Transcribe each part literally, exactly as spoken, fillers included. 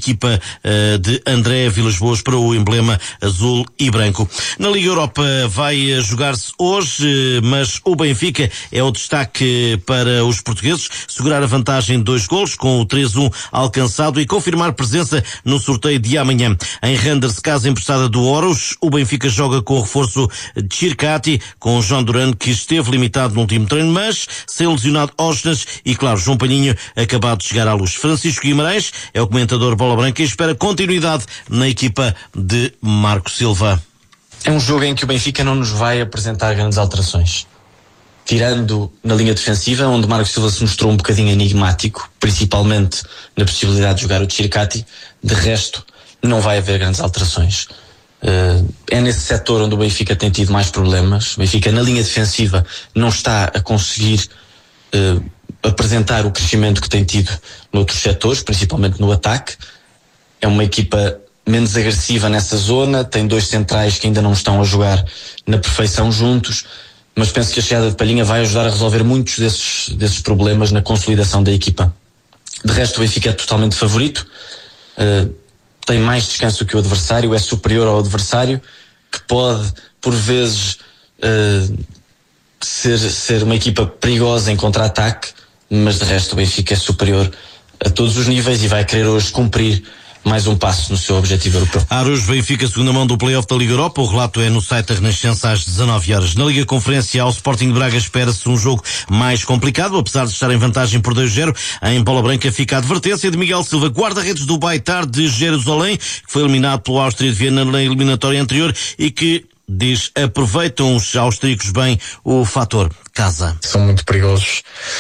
equipa uh, de André Vilas-Boas para o emblema azul e branco. Na Liga Europa vai jogar-se hoje, mas o Benfica é o destaque para os portugueses, segurar a vantagem de dois golos com o três a um alcançado e confirmar presença no sorteio de amanhã. Em Randers, casa emprestada do Oros, o Benfica joga com o reforço de Chircati, com o João Duran, que esteve limitado no último treino, mas sem lesionado Osnas e, claro, João Palhinho, acabado de chegar à luz. Francisco Guimarães é o comentador Bola Branca e espera continuidade na equipa de Marco Silva. É um jogo em que o Benfica não nos vai apresentar grandes alterações. Tirando na linha defensiva, onde Marco Silva se mostrou um bocadinho enigmático, principalmente na possibilidade de jogar o Chircati, de resto não vai haver grandes alterações. Uh, é nesse setor onde o Benfica tem tido mais problemas. O Benfica na linha defensiva não está a conseguir uh, apresentar o crescimento que tem tido noutros setores, principalmente no ataque. É uma equipa menos agressiva nessa zona, tem dois centrais que ainda não estão a jogar na perfeição juntos, mas penso que a chegada de Palhinha vai ajudar a resolver muitos desses, desses problemas na consolidação da equipa. De resto, o Benfica é totalmente favorito, uh, tem mais descanso que o adversário, é superior ao adversário, que pode, por vezes, uh, ser, ser uma equipa perigosa em contra-ataque, mas de resto o Benfica é superior a todos os níveis e vai querer hoje cumprir mais um passo no seu objetivo europeu. Aros, Benfica, segunda mão do play-off da Liga Europa. O relato é no site da Renascença às dezanove horas. Na Liga Conferência, ao Sporting de Braga espera-se um jogo mais complicado, apesar de estar em vantagem por dois a zero. Em Bola Branca fica a advertência de Miguel Silva, guarda-redes do Beitar de Jerusalém, que foi eliminado pelo Áustria de Viena na eliminatória anterior e que diz, aproveitam os austríacos bem o fator casa. São muito perigosos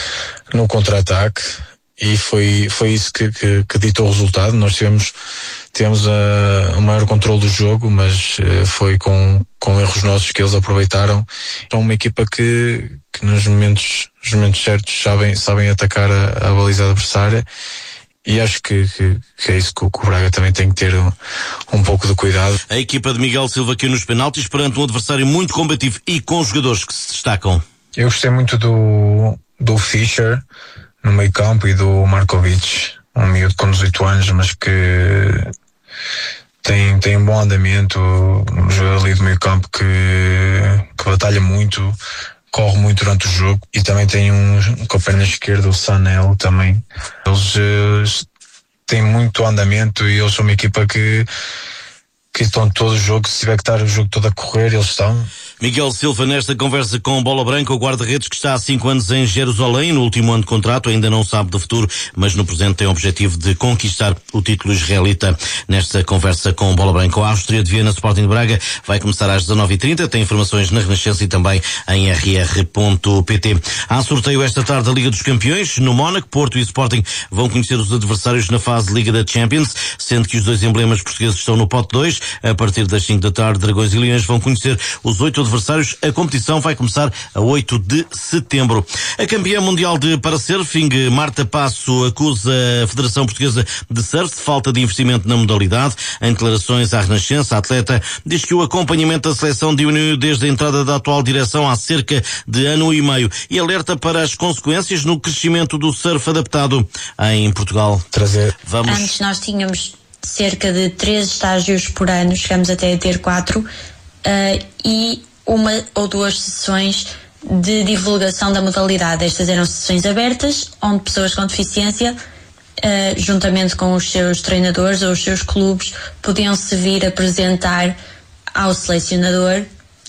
no contra-ataque. E foi, foi isso que, que, que ditou o resultado. Nós tivemos, tivemos a, o maior controle do jogo, mas uh, foi com, com erros nossos que eles aproveitaram. É uma equipa que, que nos momentos, nos momentos certos sabem, sabem atacar a, a baliza adversária, e acho que, que, que é isso que o, que o Braga também tem que ter um, um pouco de cuidado. A equipa de Miguel Silva aqui nos penaltis perante um adversário muito combativo e com jogadores que se destacam. Eu gostei muito do, do Fischer no meio campo e do Markovic, um miúdo com dezoito anos, mas que tem, tem um bom andamento, um jogador ali do meio campo que, que batalha muito, corre muito durante o jogo, e também tem um com a perna esquerda, o Sanel também. Eles uh, têm muito andamento e eles são uma equipa que que estão todo o jogo, se tiver que estar o jogo todo a correr, eles estão. Miguel Silva, nesta conversa com Bola Branca, o guarda-redes que está há cinco anos em Jerusalém, no último ano de contrato, ainda não sabe do futuro, mas no presente tem o objetivo de conquistar o título israelita. Nesta conversa com Bola Branca, a Áustria de Viena, Sporting de Braga, vai começar às dezanove e trinta, tem informações na Renascença e também em r r ponto p t. Há sorteio esta tarde da Liga dos Campeões, no Mónaco. Porto e Sporting vão conhecer os adversários na fase Liga da Champions, sendo que os dois emblemas portugueses estão no pote dois. A partir das cinco da tarde, Dragões e Leões vão conhecer os oito adversários. A competição vai começar a oito de setembro. A campeã mundial de parasurfing, Marta Passo, acusa a Federação Portuguesa de Surf de falta de investimento na modalidade. Em declarações à Renascença, a atleta diz que o acompanhamento da seleção diminuiu desde a entrada da atual direção há cerca de ano e meio e alerta para as consequências no crescimento do surf adaptado em Portugal. Trazer. Vamos. Antes nós tínhamos cerca de três estágios por ano, chegamos até a ter quatro, uh, e uma ou duas sessões de divulgação da modalidade. Estas eram sessões abertas, onde pessoas com deficiência, uh, juntamente com os seus treinadores ou os seus clubes, podiam se vir apresentar ao selecionador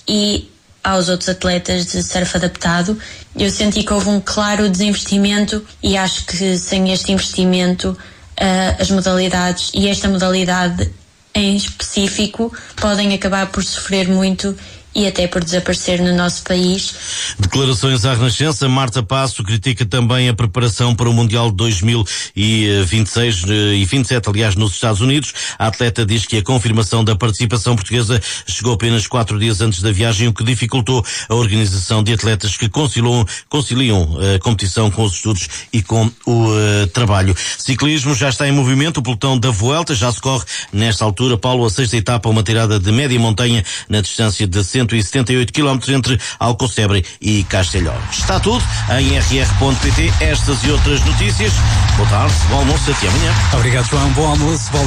e aos outros atletas de surf adaptado. Eu senti que houve um claro desinvestimento e acho que sem este investimento Uh, as modalidades, e esta modalidade em específico, podem acabar por sofrer muito e até por desaparecer no nosso país. Declarações à Renascença. Marta Passo critica também a preparação para o Mundial de dois mil e vinte e seis e vinte e sete, aliás, nos Estados Unidos. A atleta diz que a confirmação da participação portuguesa chegou apenas quatro dias antes da viagem, o que dificultou a organização de atletas que conciliam, conciliam a competição com os estudos e com o uh, trabalho. Ciclismo já está em movimento. O pelotão da Vuelta já se corre nesta altura. Paulo, a sexta etapa, uma tirada de média montanha na distância de cento e setenta e oito quilómetros entre Alcocebre e Castelhó. Está tudo em r r ponto p t. Estas e outras notícias. Boa tarde, bom almoço, até amanhã. Obrigado, João. Bom almoço.